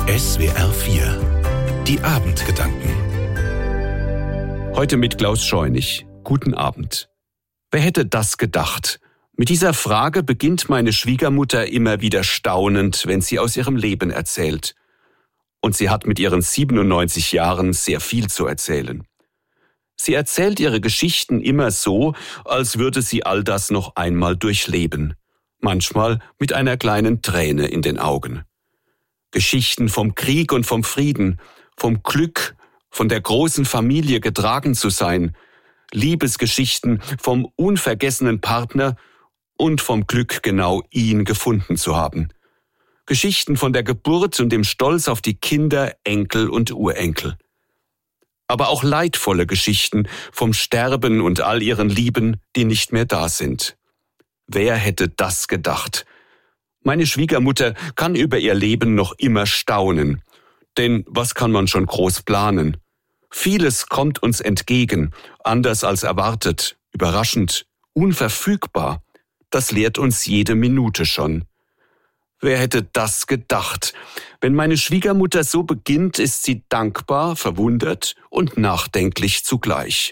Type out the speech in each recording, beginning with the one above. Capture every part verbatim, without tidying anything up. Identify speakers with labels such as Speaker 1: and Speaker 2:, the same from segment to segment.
Speaker 1: S W R vier. Die Abendgedanken.
Speaker 2: Heute mit Klaus Scheunig. Guten Abend. Wer hätte das gedacht? Mit dieser Frage beginnt meine Schwiegermutter immer wieder staunend, wenn sie aus ihrem Leben erzählt. Und sie hat mit ihren siebenundneunzig Jahren sehr viel zu erzählen. Sie erzählt ihre Geschichten immer so, als würde sie all das noch einmal durchleben. Manchmal mit einer kleinen Träne in den Augen. Geschichten vom Krieg und vom Frieden, vom Glück, von der großen Familie getragen zu sein, Liebesgeschichten vom unvergessenen Partner und vom Glück, genau ihn gefunden zu haben. Geschichten von der Geburt und dem Stolz auf die Kinder, Enkel und Urenkel. Aber auch leidvolle Geschichten vom Sterben und all ihren Lieben, die nicht mehr da sind. Wer hätte das gedacht? Meine Schwiegermutter kann über ihr Leben noch immer staunen. Denn was kann man schon groß planen? Vieles kommt uns entgegen, anders als erwartet, überraschend, unverfügbar. Das lehrt uns jede Minute schon. Wer hätte das gedacht? Wenn meine Schwiegermutter so beginnt, ist sie dankbar, verwundert und nachdenklich zugleich.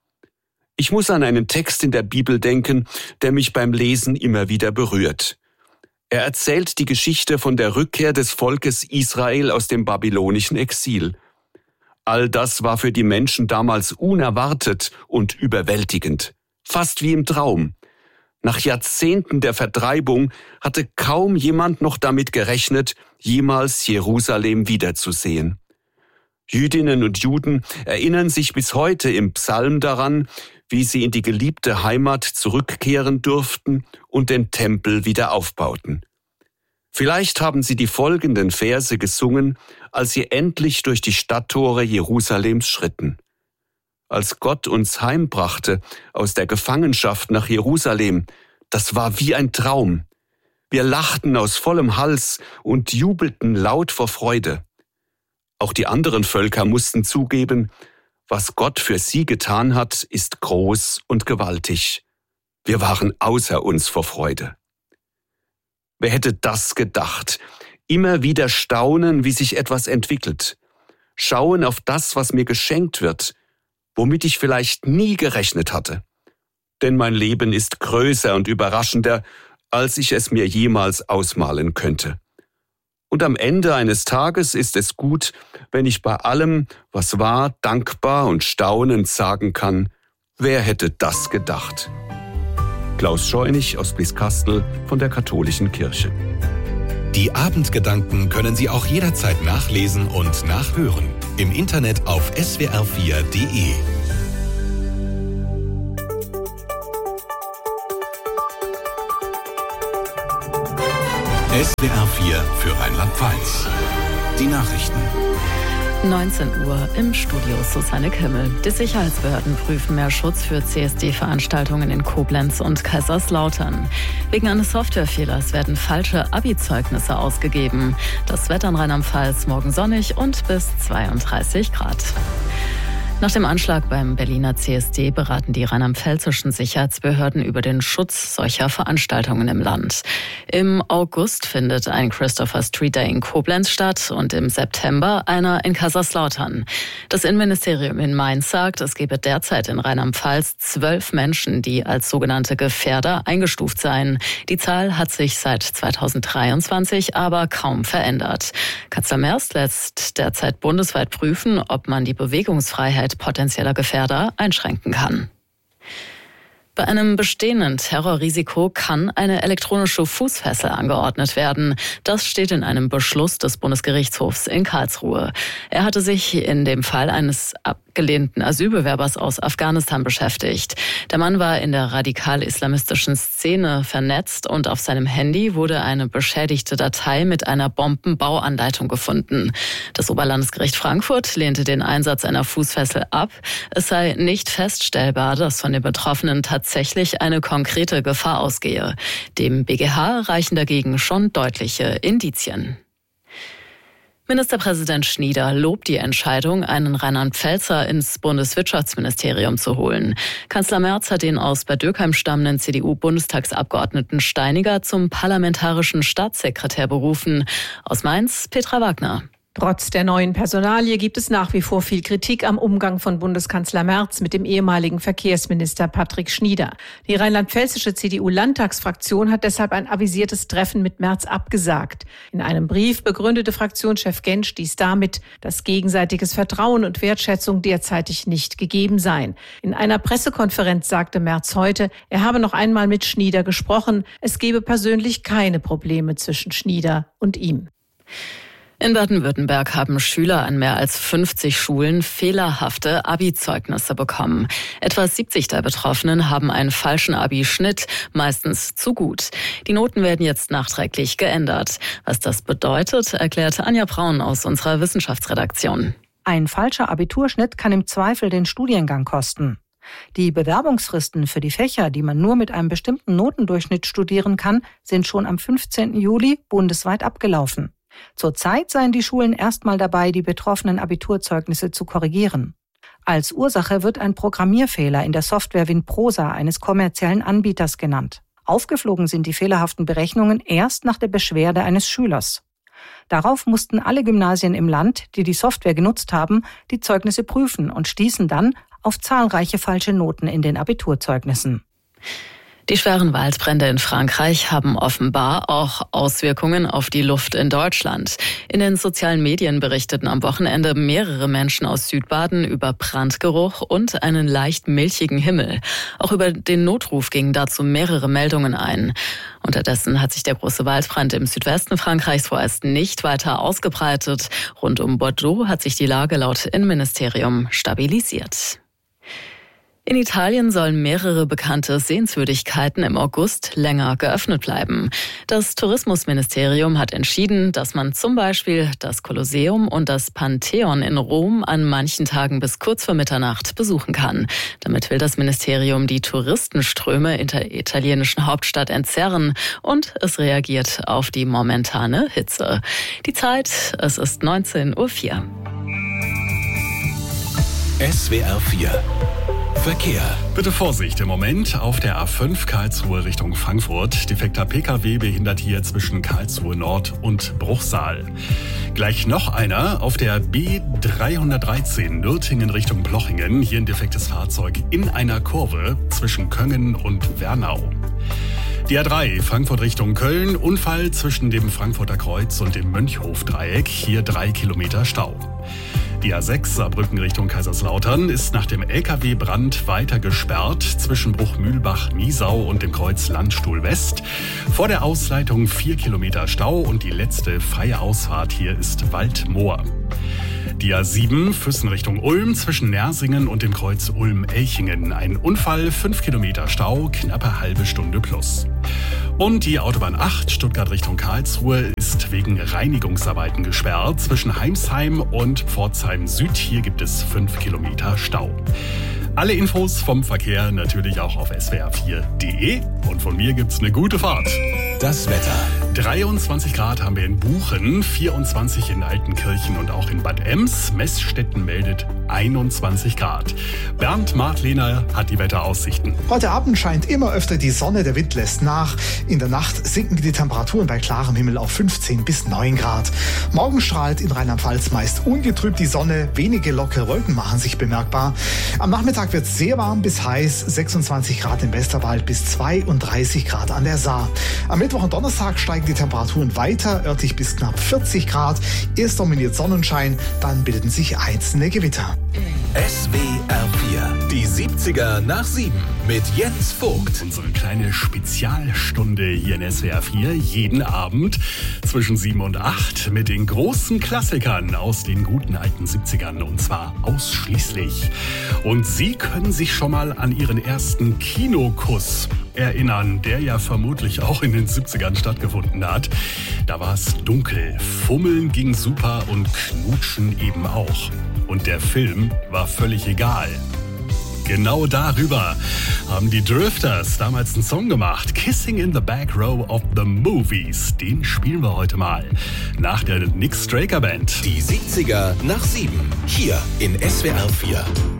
Speaker 2: Ich muss an einen Text in der Bibel denken, der mich beim Lesen immer wieder berührt. Er erzählt die Geschichte von der Rückkehr des Volkes Israel aus dem babylonischen Exil. All das war für die Menschen damals unerwartet und überwältigend, fast wie im Traum. Nach Jahrzehnten der Vertreibung hatte kaum jemand noch damit gerechnet, jemals Jerusalem wiederzusehen. Jüdinnen und Juden erinnern sich bis heute im Psalm daran, wie sie in die geliebte Heimat zurückkehren durften und den Tempel wieder aufbauten. Vielleicht haben sie die folgenden Verse gesungen, als sie endlich durch die Stadttore Jerusalems schritten. Als Gott uns heimbrachte aus der Gefangenschaft nach Jerusalem, das war wie ein Traum. Wir lachten aus vollem Hals und jubelten laut vor Freude. Auch die anderen Völker mussten zugeben, was Gott für sie getan hat, ist groß und gewaltig. Wir waren außer uns vor Freude. Wer hätte das gedacht? Immer wieder staunen, wie sich etwas entwickelt. Schauen auf das, was mir geschenkt wird, womit ich vielleicht nie gerechnet hatte. Denn mein Leben ist größer und überraschender, als ich es mir jemals ausmalen könnte. Und am Ende eines Tages ist es gut, wenn ich bei allem, was war, dankbar und staunend sagen kann, wer hätte das gedacht? Klaus Scheunig aus Blieskastel von der Katholischen Kirche.
Speaker 1: Die Abendgedanken können Sie auch jederzeit nachlesen und nachhören. Im Internet auf S W R vier Punkt de. S W R vier für Rheinland-Pfalz. Die Nachrichten.
Speaker 3: neunzehn Uhr im Studio Susanne Kimmel. Die Sicherheitsbehörden prüfen mehr Schutz für C S D-Veranstaltungen in Koblenz und Kaiserslautern. Wegen eines Softwarefehlers werden falsche Abi-Zeugnisse ausgegeben. Das Wetter in Rheinland-Pfalz morgen sonnig und bis zweiunddreißig Grad. Nach dem Anschlag beim Berliner C S D beraten die rheinland-pfälzischen Sicherheitsbehörden über den Schutz solcher Veranstaltungen im Land. Im August findet ein Christopher Street Day in Koblenz statt und im September einer in Kaiserslautern. Das Innenministerium in Mainz sagt, es gebe derzeit in Rheinland-Pfalz zwölf Menschen, die als sogenannte Gefährder eingestuft seien. Die Zahl hat sich seit zweitausenddreiundzwanzig aber kaum verändert. Kanzler Merz lässt derzeit bundesweit prüfen, ob man die Bewegungsfreiheit potenzieller Gefährder einschränken kann. Bei einem bestehenden Terrorrisiko kann eine elektronische Fußfessel angeordnet werden. Das steht in einem Beschluss des Bundesgerichtshofs in Karlsruhe. Er hatte sich in dem Fall eines abgelehnten Asylbewerbers aus Afghanistan beschäftigt. Der Mann war in der radikal-islamistischen Szene vernetzt und auf seinem Handy wurde eine beschädigte Datei mit einer Bombenbauanleitung gefunden. Das Oberlandesgericht Frankfurt lehnte den Einsatz einer Fußfessel ab. Es sei nicht feststellbar, dass von den Betroffenen tatsächlich tatsächlich eine konkrete Gefahr ausgehe. Dem B G H reichen dagegen schon deutliche Indizien. Ministerpräsident Schnieder lobt die Entscheidung, einen Rheinland-Pfälzer ins Bundeswirtschaftsministerium zu holen. Kanzler Merz hat den aus Bad Dürkheim stammenden C D U-Bundestagsabgeordneten Steiniger zum parlamentarischen Staatssekretär berufen. Aus Mainz, Petra Wagner.
Speaker 4: Trotz der neuen Personalie gibt es nach wie vor viel Kritik am Umgang von Bundeskanzler Merz mit dem ehemaligen Verkehrsminister Patrick Schnieder. Die rheinland-pfälzische C D U-Landtagsfraktion hat deshalb ein avisiertes Treffen mit Merz abgesagt. In einem Brief begründete Fraktionschef Gentsch dies damit, dass gegenseitiges Vertrauen und Wertschätzung derzeitig nicht gegeben seien. In einer Pressekonferenz sagte Merz heute, er habe noch einmal mit Schnieder gesprochen. Es gebe persönlich keine Probleme zwischen Schnieder und ihm.
Speaker 3: In Baden-Württemberg haben Schüler an mehr als fünfzig Schulen fehlerhafte Abi-Zeugnisse bekommen. Etwa siebzig der Betroffenen haben einen falschen Abi-Schnitt, meistens zu gut. Die Noten werden jetzt nachträglich geändert. Was das bedeutet, erklärt Anja Braun aus unserer Wissenschaftsredaktion.
Speaker 5: Ein falscher Abiturschnitt kann im Zweifel den Studiengang kosten. Die Bewerbungsfristen für die Fächer, die man nur mit einem bestimmten Notendurchschnitt studieren kann, sind schon am fünfzehnten Juli bundesweit abgelaufen. Zurzeit seien die Schulen erstmal dabei, die betroffenen Abiturzeugnisse zu korrigieren. Als Ursache wird ein Programmierfehler in der Software Winprosa eines kommerziellen Anbieters genannt. Aufgeflogen sind die fehlerhaften Berechnungen erst nach der Beschwerde eines Schülers. Darauf mussten alle Gymnasien im Land, die die Software genutzt haben, die Zeugnisse prüfen und stießen dann auf zahlreiche falsche Noten in den Abiturzeugnissen.
Speaker 3: Die schweren Waldbrände in Frankreich haben offenbar auch Auswirkungen auf die Luft in Deutschland. In den sozialen Medien berichteten am Wochenende mehrere Menschen aus Südbaden über Brandgeruch und einen leicht milchigen Himmel. Auch über den Notruf gingen dazu mehrere Meldungen ein. Unterdessen hat sich der große Waldbrand im Südwesten Frankreichs vorerst nicht weiter ausgebreitet. Rund um Bordeaux hat sich die Lage laut Innenministerium stabilisiert. In Italien sollen mehrere bekannte Sehenswürdigkeiten im August länger geöffnet bleiben. Das Tourismusministerium hat entschieden, dass man zum Beispiel das Kolosseum und das Pantheon in Rom an manchen Tagen bis kurz vor Mitternacht besuchen kann. Damit will das Ministerium die Touristenströme in der italienischen Hauptstadt entzerren und es reagiert auf die momentane Hitze. Die Zeit, es ist neunzehn Uhr vier.
Speaker 1: S W R vier Verkehr.
Speaker 6: Bitte Vorsicht im Moment auf der A fünf Karlsruhe Richtung Frankfurt. Defekter P K W behindert hier zwischen Karlsruhe Nord und Bruchsal. Gleich noch einer auf der B dreihundertdreizehn Nürtingen Richtung Plochingen. Hier ein defektes Fahrzeug in einer Kurve zwischen Köngen und Wernau. Die A drei Frankfurt Richtung Köln. Unfall zwischen dem Frankfurter Kreuz und dem Mönchhofdreieck. Hier drei Kilometer Stau. Die A sechs Saarbrücken Richtung Kaiserslautern ist nach dem L K W-Brand weiter gesperrt zwischen Bruchmühlbach-Niesau und dem Kreuz Landstuhl West. Vor der Ausleitung vier Kilometer Stau und die letzte freie Ausfahrt hier ist Waldmoor. Die A sieben Füssen Richtung Ulm zwischen Nersingen und dem Kreuz Ulm-Elchingen. Ein Unfall, fünf Kilometer Stau, knappe halbe Stunde plus. Und die Autobahn acht Stuttgart Richtung Karlsruhe ist wegen Reinigungsarbeiten gesperrt zwischen Heimsheim und Pforzheim Süd. Hier gibt es fünf Kilometer Stau. Alle Infos vom Verkehr natürlich auch auf S W R vier Punkt de und von mir gibt's eine gute Fahrt.
Speaker 1: Das Wetter.
Speaker 6: dreiundzwanzig Grad haben wir in Buchen, vierundzwanzig in Altenkirchen und auch in Bad Ems. Messstetten meldet einundzwanzig Grad. Bernd Martlehner hat die Wetteraussichten.
Speaker 7: Heute Abend scheint immer öfter die Sonne, der Wind lässt nach. In der Nacht sinken die Temperaturen bei klarem Himmel auf fünfzehn bis neun Grad. Morgen strahlt in Rheinland-Pfalz meist ungetrübt die Sonne, wenige lockere Wolken machen sich bemerkbar. Am Nachmittag wird es sehr warm bis heiß, sechsundzwanzig Grad im Westerwald bis zweiunddreißig Grad an der Saar. Am Mittwoch und Donnerstag steigen die Temperaturen weiter, örtlich bis knapp vierzig Grad. Erst dominiert Sonnenschein, dann bilden sich einzelne Gewitter.
Speaker 1: S W R vier, die siebziger nach sieben mit Jens Vogt.
Speaker 6: Unsere kleine Spezialstunde hier in S W R vier, jeden Abend zwischen sieben und acht mit den großen Klassikern aus den guten alten siebzigern und zwar ausschließlich. Und Sie können sich schon mal an Ihren ersten Kinokuss erinnern, der ja vermutlich auch in den siebzigern stattgefunden hat. Da war es dunkel, Fummeln ging super und Knutschen eben auch. Und der Film war völlig egal. Genau darüber haben die Drifters damals einen Song gemacht. Kissing in the Back Row of the Movies. Den spielen wir heute mal. Nach der Nick Straker Band.
Speaker 1: Die siebziger nach sieben. Hier in S W R vier.